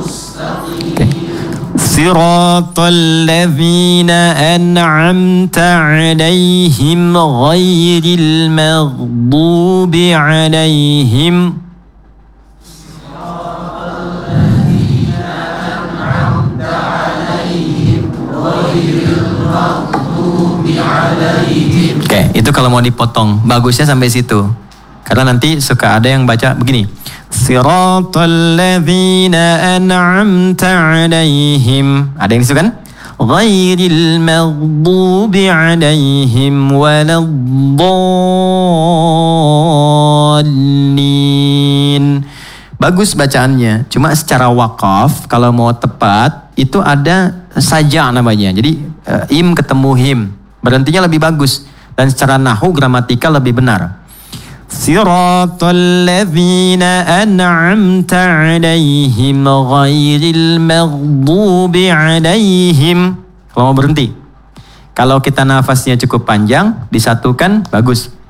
Okay. Siratal ladzina an'amta 'alaihim ghairil maghdubi 'alaihim Oke, itu kalau mau dipotong. Bagusnya sampai situ. Karena nanti suka ada yang baca begini. Siratal ladzina an'amta 'alaihim. Ada yang disitu kan? Ghairil maghdubi 'alaihim waladdallin. Bagus bacaannya. Cuma secara wakaf kalau mau tepat itu ada saja namanya. Jadi im ketemu him. Berhentinya lebih bagus. Dan secara nahu gramatikal lebih benar. Siratal ladzina an'amta 'alaihim ghairil maghdubi 'alaihim. Kalau mau berhenti. Kalau kita nafasnya cukup panjang, disatukan bagus.